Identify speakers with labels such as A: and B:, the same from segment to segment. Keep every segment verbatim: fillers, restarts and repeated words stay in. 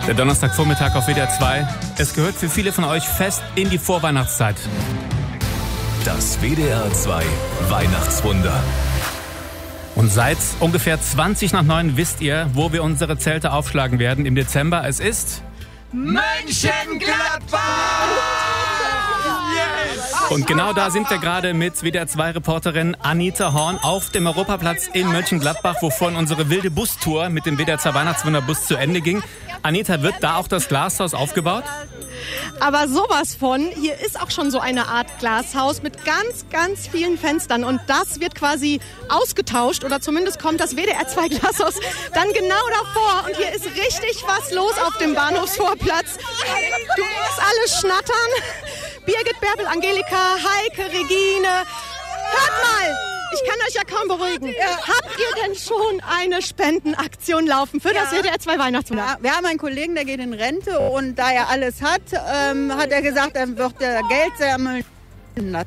A: Der Donnerstagvormittag auf W D R zwei. Es gehört für viele von euch fest in die Vorweihnachtszeit.
B: Das W D R zwei Weihnachtswunder.
A: Und seit ungefähr zwanzig nach neun wisst ihr, wo wir unsere Zelte aufschlagen werden im Dezember. Es ist
C: Mönchengladbach! Yes!
A: Und genau da sind wir gerade mit W D R zwei Reporterin Anita Horn auf dem Europaplatz in Mönchengladbach, wo vorhin unsere wilde Bustour mit dem W D R zwei Weihnachtswunderbus zu Ende ging. Anita, wird da auch das Glashaus aufgebaut?
D: Aber sowas von, hier ist auch schon so eine Art Glashaus mit ganz, ganz vielen Fenstern und das wird quasi ausgetauscht oder zumindest kommt das W D R zwei Glashaus dann genau davor und hier ist richtig was los auf dem Bahnhofsvorplatz. Du hörst alle schnattern. Birgit, Bärbel, Angelika, Heike, Regine. Hört mal! Ich kann euch ja kaum beruhigen. Ja. Habt ihr denn schon eine Spendenaktion laufen für ja. das W D R zwei Weihnachtswunder?
E: Ja, wir haben einen Kollegen, der geht in Rente und da er alles hat, ähm, hat er gesagt, er wird er Geld sammeln.
F: Noch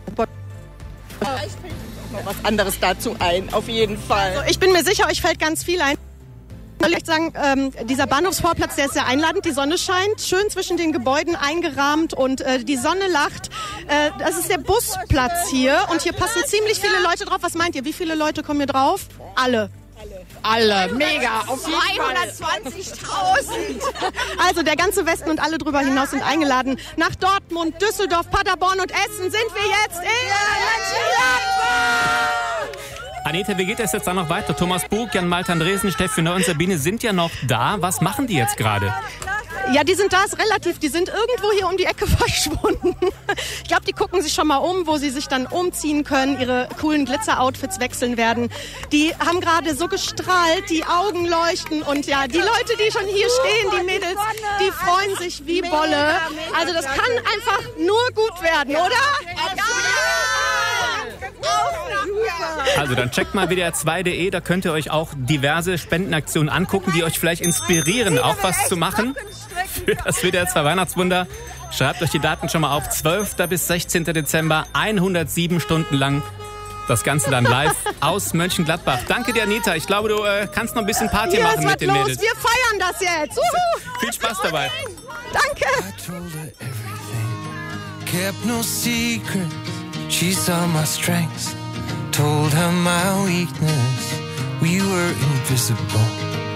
F: was anderes dazu ein, auf jeden Fall.
D: Also ich bin mir sicher, euch fällt ganz viel ein. Ich will echt sagen, ähm, dieser Bahnhofsvorplatz, der ist sehr einladend. Die Sonne scheint, schön zwischen den Gebäuden eingerahmt und äh, die Sonne lacht. Äh, das ist der Busplatz hier und hier passen ziemlich viele Leute drauf. Was meint ihr, wie viele Leute kommen hier drauf? Alle.
F: Alle, mega, auf
D: zweihundertzwanzigtausend. Also der ganze Westen und alle drüber hinaus sind eingeladen. Nach Dortmund, Düsseldorf, Paderborn und Essen sind wir jetzt in Mönchengladbach.
A: Anita, wie geht es jetzt dann noch weiter? Thomas Bug, Jan Malte Andresen, Steffi Neu und Sabine sind ja noch da. Was machen die jetzt gerade?
D: Ja, die sind da, ist relativ. Die sind irgendwo hier um die Ecke verschwunden. Ich glaube, die gucken sich schon mal um, wo sie sich dann umziehen können, ihre coolen Glitzer-Outfits wechseln werden. Die haben gerade so gestrahlt, die Augen leuchten und ja, die Leute, die schon hier stehen, die Mädels, die freuen sich wie Bolle. Also das kann einfach nur gut werden, oder?
A: Also dann checkt mal W D R zwei punkt de, da könnt ihr euch auch diverse Spendenaktionen angucken, die euch vielleicht inspirieren, auch was zu machen für das W D R zwei Weihnachtswunder. Schreibt euch die Daten schon mal auf, zwölften bis sechzehnten Dezember, hundertsieben Stunden lang. Das Ganze dann live aus Mönchengladbach. Danke dir, Anita. Ich glaube, du äh, kannst noch ein bisschen Party
D: Hier
A: machen
D: ist
A: mit den
D: los.
A: Mädels.
D: Wir feiern das jetzt. Uhu.
A: Viel Spaß dabei.
D: Danke.
G: Kept no secrets, she saw my strengths, told her my weakness, we were invisible.